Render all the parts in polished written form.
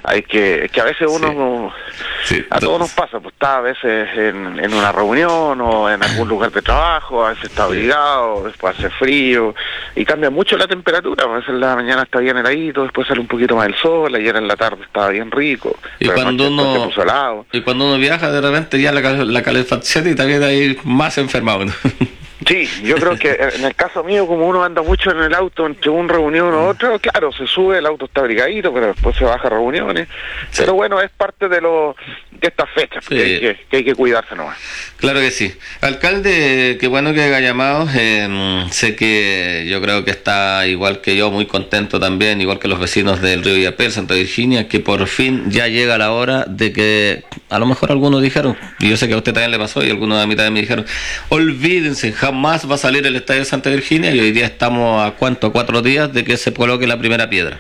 que a veces uno, Sí. a todos nos pasa, pues está a veces en una reunión o en algún lugar de trabajo, a veces está obligado, después hace frío, y cambia mucho la temperatura, a veces en la mañana está bien heladito, después sale un poquito más el sol, ayer en la tarde estaba bien rico, Y pero cuando después se uno puso helado. y cuando uno viaja, de repente ya la calefacción y también hay más enfermado, ¿no? Sí, yo creo que en el caso mío, como uno anda mucho en el auto entre una reunión u otra, claro, se sube, el auto está abrigadito, pero después se baja a reuniones. Sí. Pero bueno, es parte de estas fechas, Sí. que hay que cuidarse nomás. Claro que sí. Alcalde, qué bueno que haya llamado. Sé que yo creo que está igual que yo, muy contento también, igual que los vecinos del Río Illapel, Santa Virginia, que por fin ya llega la hora de que, a lo mejor algunos dijeron, y yo sé que a usted también le pasó, y algunos a mí también me dijeron, olvídense, jamás va a salir el estadio de Santa Virginia, y hoy día estamos a 4 días de que se coloque la primera piedra.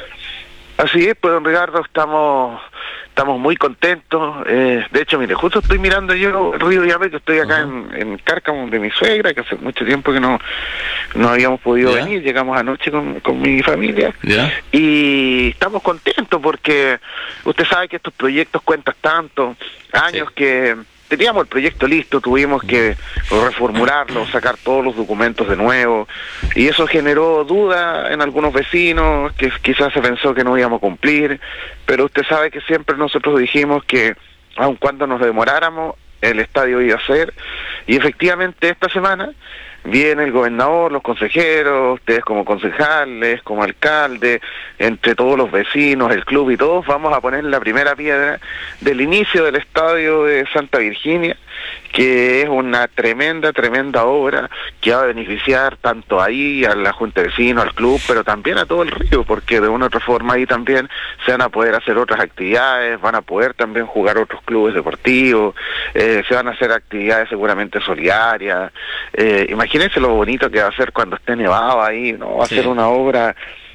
Así es, pues don Ricardo, estamos muy contentos. De hecho, mire, justo estoy mirando yo el Río Illapel, que estoy acá en Cárcamo de mi suegra, que hace mucho tiempo que no habíamos podido ¿Ya? venir, llegamos anoche con mi familia. ¿Ya? Y estamos contentos porque usted sabe que estos proyectos cuentan tanto, años Sí. que teníamos el proyecto listo, tuvimos que reformularlo, sacar todos los documentos de nuevo, y eso generó duda en algunos vecinos, que quizás se pensó que no íbamos a cumplir, pero usted sabe que siempre nosotros dijimos que aun cuando nos demoráramos, el estadio iba a ser, y efectivamente esta semana viene el gobernador, los consejeros, ustedes como concejales, como alcalde, entre todos los vecinos, el club y todos, vamos a poner la primera piedra del inicio del estadio de Santa Virginia, que es una tremenda obra que va a beneficiar tanto ahí a la Junta de Vecinos, al club, pero también a todo el río, porque de una u otra forma ahí también se van a poder hacer otras actividades, van a poder también jugar otros clubes deportivos, se van a hacer actividades seguramente solidarias. Imagínense lo bonito que va a ser cuando esté nevado ahí, ¿no? Va a ser una obra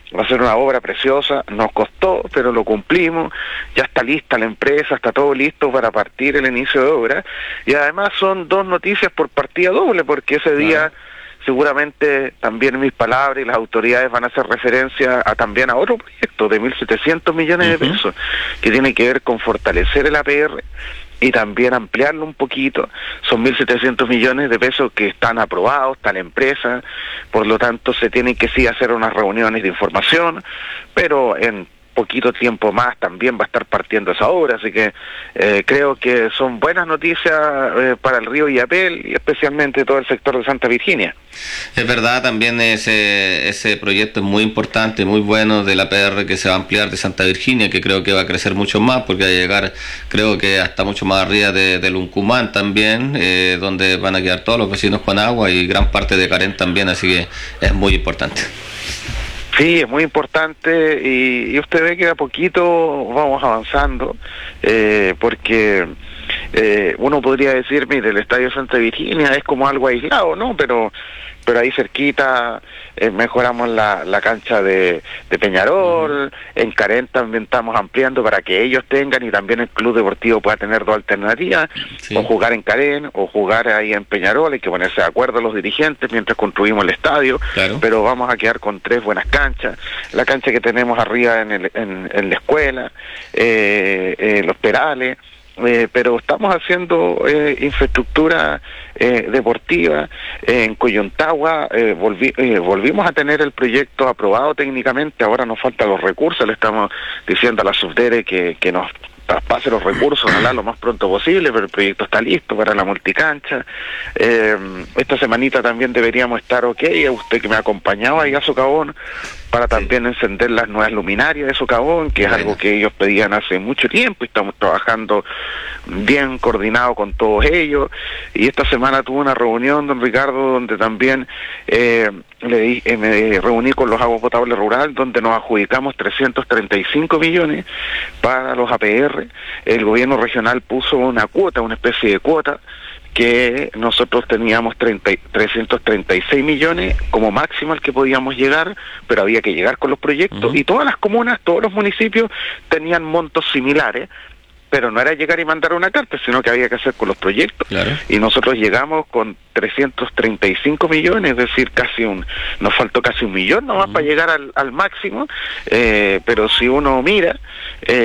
preciosa, nos costó, pero lo cumplimos, ya está lista la empresa, está todo listo para partir el inicio de obra, y además son 2 noticias por partida doble, porque ese día seguramente también mis palabras y las autoridades van a hacer referencia también a otro proyecto de 1.700 millones de pesos, que tiene que ver con fortalecer el APR, y también ampliarlo un poquito. Son 1.700 millones de pesos que están aprobados, está la empresa, por lo tanto se tienen que sí hacer unas reuniones de información, pero en poquito tiempo más también va a estar partiendo esa obra, así que creo que son buenas noticias para el Río Illapel y especialmente todo el sector de Santa Virginia. Es verdad, también ese proyecto es muy importante, muy bueno, de la PR que se va a ampliar de Santa Virginia, que creo que va a crecer mucho más, porque va a llegar, creo que hasta mucho más arriba de Luncumán también, donde van a quedar todos los vecinos con agua y gran parte de Carén también, así que es muy importante. Sí, es muy importante y usted ve que de a poquito vamos avanzando, porque uno podría decir, mire, el Estadio Santa Virginia es como algo aislado, ¿no? Pero ahí cerquita mejoramos la cancha de Peñarol, en Carén también estamos ampliando para que ellos tengan y también el club deportivo pueda tener 2 alternativas, o jugar en Carén o jugar ahí en Peñarol, hay que ponerse de acuerdo los dirigentes mientras construimos el estadio, pero vamos a quedar con 3 buenas canchas, la cancha que tenemos arriba en la escuela, los perales, pero estamos haciendo infraestructura deportiva. En Coyontagua volvimos a tener el proyecto aprobado técnicamente, ahora nos faltan los recursos, le estamos diciendo a la Subdere que nos traspase los recursos, ojalá lo más pronto posible, pero el proyecto está listo para la multicancha. Esta semanita también deberíamos estar usted que me acompañaba ahí a Socavón, para también encender las nuevas luminarias de Socavón, que es algo que ellos pedían hace mucho tiempo, y estamos trabajando bien coordinado con todos ellos, y esta semana tuve una reunión, don Ricardo, donde también me reuní con los Aguas Potables Rural, donde nos adjudicamos 335 millones para los APR. El gobierno regional puso una cuota, una especie de cuota, que nosotros teníamos 336 millones como máximo al que podíamos llegar, pero había que llegar con los proyectos, y todas las comunas, todos los municipios tenían montos similares, pero no era llegar y mandar una carta, sino que había que hacer con los proyectos, y nosotros llegamos con 335 millones, es decir, nos faltó casi 1 millón nomás para llegar al máximo, pero si uno mira,